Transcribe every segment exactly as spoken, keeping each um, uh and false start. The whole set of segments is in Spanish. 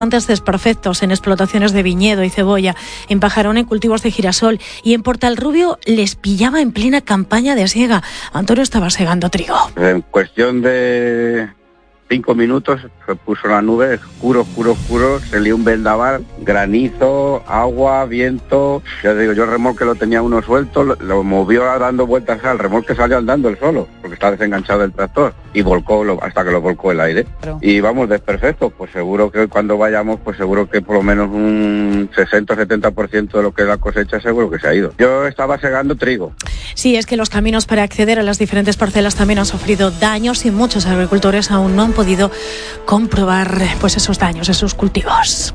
desperfectos en explotaciones de viñedo y cebolla, en Pajarón en cultivos de girasol y en Portalrubio les pillaba en plena campaña de siega. Antonio estaba segando trigo. En cuestión de cinco minutos se puso la nube, oscuro, oscuro, oscuro, se lió un vendaval, granizo, agua, viento. Ya digo, yo el remolque lo tenía uno suelto, lo, lo movió dando vueltas al remolque, salió andando el solo, porque está desenganchado del tractor, y volcó lo, hasta que lo volcó el aire. Pero... Y vamos, desperfecto, pues seguro que cuando vayamos, pues seguro que por lo menos un sesenta o setenta por ciento de lo que es la cosecha seguro que se ha ido. Yo estaba segando trigo. Sí, es que los caminos para acceder a las diferentes parcelas también han sufrido daños y muchos agricultores aún no han podido comprobar pues esos daños, esos cultivos.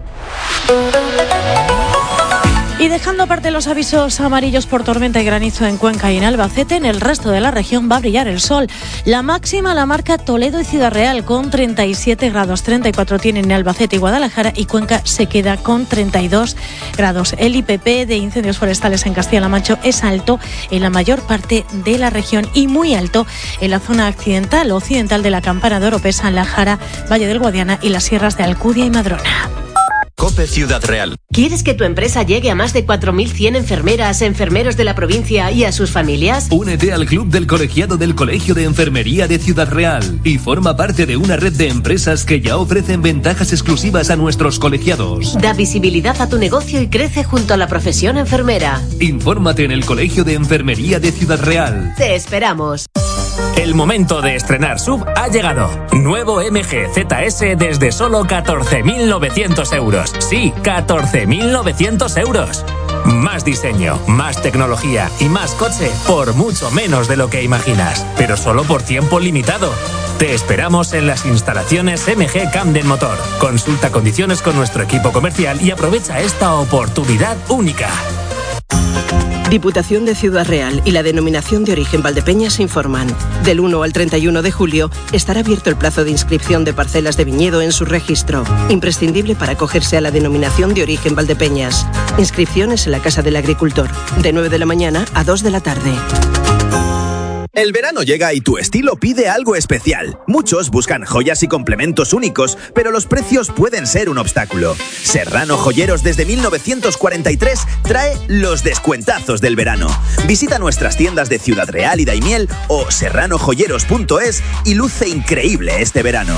Y dejando aparte los avisos amarillos por tormenta y granizo en Cuenca y en Albacete, en el resto de la región va a brillar el sol. La máxima la marca Toledo y Ciudad Real con treinta y siete grados, treinta y cuatro tienen en Albacete y Guadalajara, y Cuenca se queda con treinta y dos grados. El I P P de incendios forestales en Castilla-La Mancha es alto en la mayor parte de la región y muy alto en la zona accidental occidental de la Campana de Oropesa, La Jara, Valle del Guadiana y las sierras de Alcudia y Madrona. COPE Ciudad Real. ¿Quieres que tu empresa llegue a más de cuatro mil cien enfermeras, enfermeros de la provincia y a sus familias? Únete al Club del Colegiado del Colegio de Enfermería de Ciudad Real y forma parte de una red de empresas que ya ofrecen ventajas exclusivas a nuestros colegiados. Da visibilidad a tu negocio y crece junto a la profesión enfermera. Infórmate en el Colegio de Enfermería de Ciudad Real. Te esperamos. El momento de estrenar S U V ha llegado. Nuevo M G Z S desde solo catorce mil novecientos euros. Sí, catorce mil novecientos euros. Más diseño, más tecnología y más coche por mucho menos de lo que imaginas. Pero solo por tiempo limitado. Te esperamos en las instalaciones M G Camden Motor. Consulta condiciones con nuestro equipo comercial y aprovecha esta oportunidad única. Diputación de Ciudad Real y la Denominación de Origen Valdepeñas informan. Del uno al treinta y uno de julio estará abierto el plazo de inscripción de parcelas de viñedo en su registro, imprescindible para acogerse a la Denominación de Origen Valdepeñas. Inscripciones en la Casa del Agricultor, de nueve de la mañana a dos de la tarde. El verano llega y tu estilo pide algo especial. Muchos buscan joyas y complementos únicos, pero los precios pueden ser un obstáculo. Serrano Joyeros desde mil novecientos cuarenta y tres trae los descuentazos del verano. Visita nuestras tiendas de Ciudad Real y Daimiel o serrano joyeros punto es y luce increíble este verano.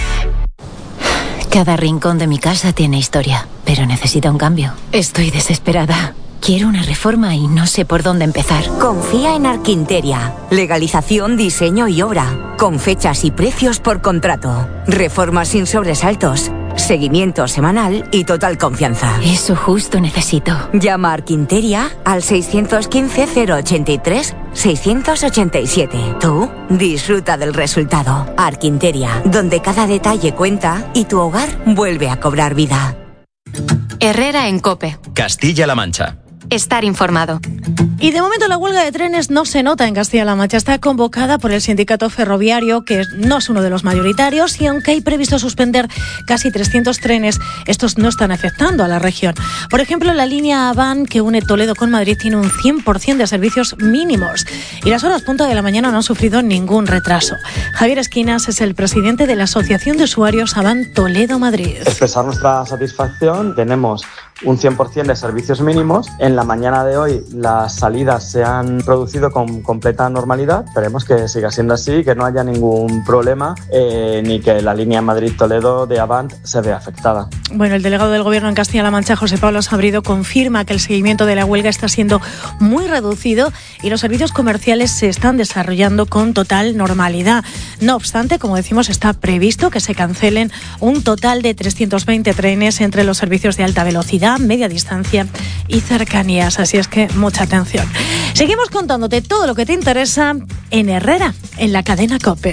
Cada rincón de mi casa tiene historia, pero necesita un cambio. Estoy desesperada. Quiero una reforma y no sé por dónde empezar. Confía en Arquinteria. Legalización, diseño y obra. Con fechas y precios por contrato. Reformas sin sobresaltos. Seguimiento semanal y total confianza. Eso justo necesito. Llama a Arquinteria al seis uno cinco, cero ochenta y tres, seiscientos ochenta y siete. Tú disfruta del resultado. Arquinteria, donde cada detalle cuenta y tu hogar vuelve a cobrar vida. Herrera en COPE. Castilla-La Mancha. Estar informado. Y de momento la huelga de trenes no se nota en Castilla-La Mancha. Está convocada por el sindicato ferroviario, que no es uno de los mayoritarios, y aunque hay previsto suspender casi trescientos trenes, estos no están afectando a la región. Por ejemplo, la línea Avan, que une Toledo con Madrid, tiene un cien por ciento de servicios mínimos. Y las horas punta de la mañana no han sufrido ningún retraso. Javier Esquinas es el presidente de la Asociación de Usuarios Avan Toledo-Madrid. Expresar nuestra satisfacción. Tenemos un cien por ciento de servicios mínimos. En la mañana de hoy las salidas se han producido con completa normalidad. Esperemos que siga siendo así, que no haya ningún problema eh, ni que la línea Madrid-Toledo de Avant se vea afectada. Bueno, el delegado del Gobierno en Castilla-La Mancha, José Pablo Sabrido, confirma que el seguimiento de la huelga está siendo muy reducido y los servicios comerciales se están desarrollando con total normalidad. No obstante, como decimos, está previsto que se cancelen un total de trescientos veinte trenes entre los servicios de alta velocidad, media distancia y cercanías. Así es que mucha atención. Seguimos contándote todo lo que te interesa en Herrera, en la cadena COPE.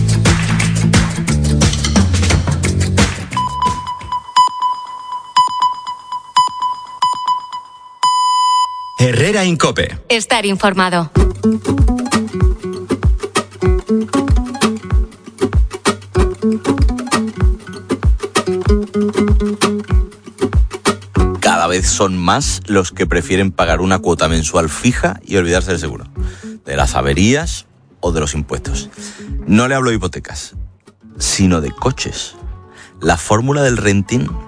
Herrera en COPE. Estar informado. Cada vez son más los que prefieren pagar una cuota mensual fija y olvidarse del seguro, de las averías o de los impuestos. No le hablo de hipotecas, sino de coches. La fórmula del renting